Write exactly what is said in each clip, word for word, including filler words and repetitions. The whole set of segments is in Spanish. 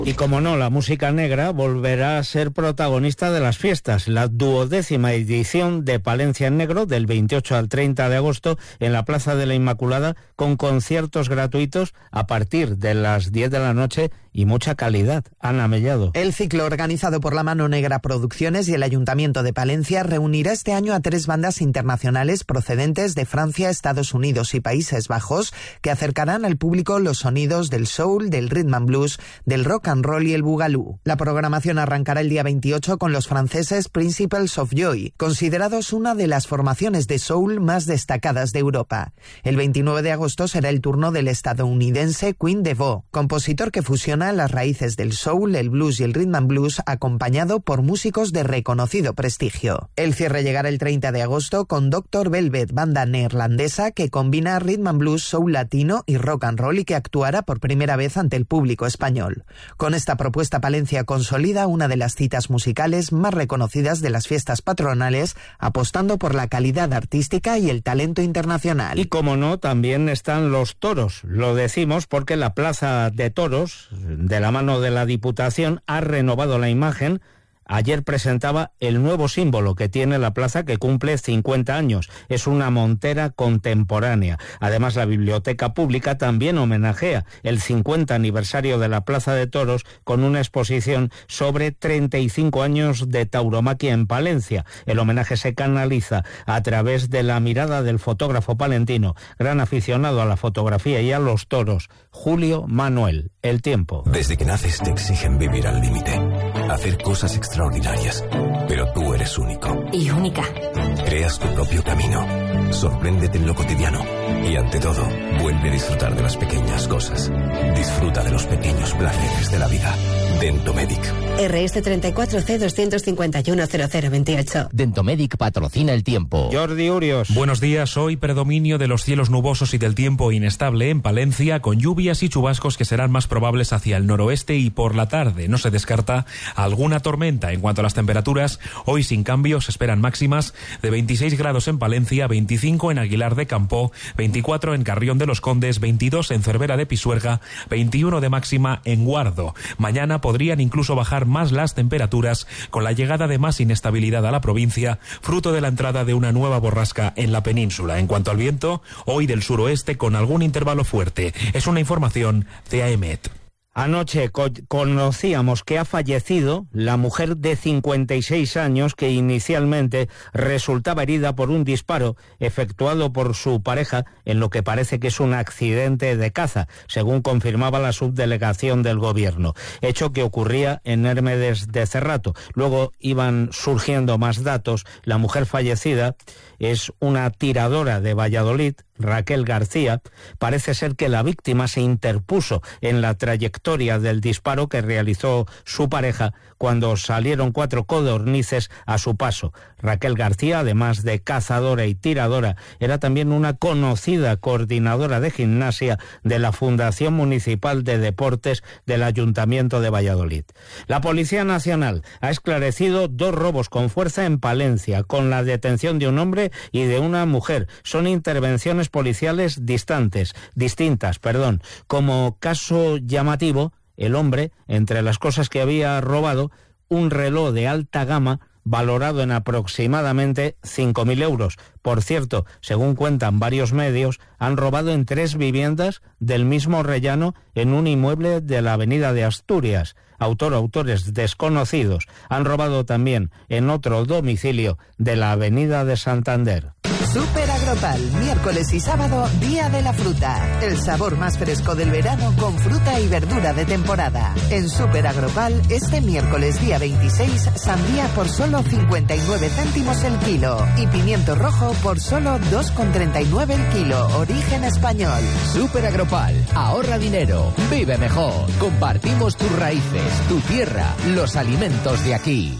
Y como no, la música negra volverá a ser protagonista de las fiestas. La duodécima edición de Palencia en Negro, del veintiocho al treinta de agosto, en la Plaza de la Inmaculada, con conciertos gratuitos a partir de las diez de la noche y mucha calidad. Ana Mellado. El ciclo, organizado por la Mano Negra Producciones y el Ayuntamiento de Palencia, reunirá este año a tres bandas internacionales procedentes de Francia, Estados Unidos y Países Bajos, que acercarán al público los sonidos del soul, del rhythm and blues, del rock and roll y el boogaloo. La programación arrancará el día veintiocho con los franceses Principles of Joy, considerados una de las formaciones de soul más destacadas de Europa. El veintinueve de agosto será el turno del estadounidense Queen DeVoe, compositor que fusiona las raíces del soul, el blues y el rhythm and blues, acompañado por músicos de reconocido prestigio. El cierre llegará el treinta de agosto con doctor Velvet, banda neerlandesa que combina rhythm and blues, soul latino y rock and roll y que actuará por primera vez ante el público español. Con esta propuesta, Palencia consolida una de las citas musicales más reconocidas de las fiestas patronales, apostando por la calidad artística y el talento internacional. Y como no, también están los toros. Lo decimos porque la Plaza de Toros, de la mano de la Diputación, ha renovado la imagen. Ayer presentaba el nuevo símbolo que tiene la plaza, que cumple cincuenta años. Es una montera contemporánea. Además, la Biblioteca Pública también homenajea el cincuenta aniversario de la Plaza de Toros con una exposición sobre treinta y cinco años de tauromaquia en Palencia. El homenaje se canaliza a través de la mirada del fotógrafo palentino, gran aficionado a la fotografía y a los toros, Julio Manuel. El Tiempo. Desde que naces te exigen vivir al límite, hacer cosas extraordinarias, pero tú eres único. Y única. Creas tu propio camino, sorpréndete en lo cotidiano y, ante todo, vuelve a disfrutar de las pequeñas cosas. Disfruta de los pequeños placeres de la vida. Dentomedic. R S treinta y cuatro C doscientos cincuenta y uno cero cero veintiocho. Dentomedic patrocina El Tiempo. Jordi Urios. Buenos días. Hoy predominio de los cielos nubosos y del tiempo inestable en Palencia, con lluvias y chubascos que serán más probables hacia el noroeste, y por la tarde no se descarta alguna tormenta. En cuanto a las temperaturas, hoy sin cambios se esperan máximas de veintiséis grados en Palencia, veinticinco en Aguilar de Campoo, veinticuatro en Carrión de los Condes, veintidós en Cervera de Pisuerga, veintiuno de máxima en Guardo. Mañana podrían incluso bajar más las temperaturas con la llegada de más inestabilidad a la provincia, fruto de la entrada de una nueva borrasca en la península. En cuanto al viento, hoy del suroeste con algún intervalo fuerte. Es una información de AEMET. Anoche co- conocíamos que ha fallecido la mujer de cincuenta y seis años que inicialmente resultaba herida por un disparo efectuado por su pareja en lo que parece que es un accidente de caza, según confirmaba la subdelegación del gobierno. Hecho que ocurría en Hermes de Cerrato. Luego iban surgiendo más datos. La mujer fallecida es una tiradora de Valladolid, Raquel García. Parece ser que la víctima se interpuso en la trayectoria del disparo que realizó su pareja cuando salieron cuatro codornices a su paso. Raquel García, además de cazadora y tiradora, era también una conocida coordinadora de gimnasia de la Fundación Municipal de Deportes del Ayuntamiento de Valladolid. La Policía Nacional ha esclarecido dos robos con fuerza en Palencia, con la detención de un hombre y de una mujer. Son intervenciones policiales distantes, distintas, perdón. Como caso llamativo, el hombre, entre las cosas que había robado, un reloj de alta gama valorado en aproximadamente cinco mil euros. Por cierto, según cuentan varios medios, han robado en tres viviendas del mismo rellano en un inmueble de la avenida de Asturias. Autor o autores desconocidos han robado también en otro domicilio de la avenida de Santander. Super Agropal, miércoles y sábado, Día de la Fruta. El sabor más fresco del verano con fruta y verdura de temporada. En Super Agropal, este miércoles día veintiséis, sandía por solo cincuenta y nueve céntimos el kilo. Y pimiento rojo por solo dos con treinta y nueve el kilo. Origen español. Super Agropal, ahorra dinero, vive mejor. Compartimos tus raíces, tu tierra, los alimentos de aquí.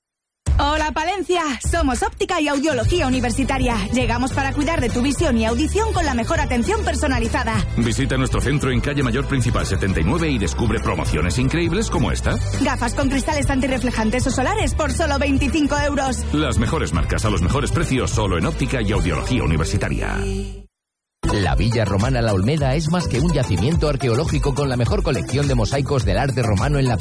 Hola Palencia, somos Óptica y Audiología Universitaria. Llegamos para cuidar de tu visión y audición con la mejor atención personalizada. Visita nuestro centro en calle Mayor Principal setenta y nueve y descubre promociones increíbles como esta. Gafas con cristales antirreflejantes o solares por solo veinticinco euros. Las mejores marcas a los mejores precios solo en Óptica y Audiología Universitaria. La Villa Romana La Olmeda es más que un yacimiento arqueológico con la mejor colección de mosaicos del arte romano en la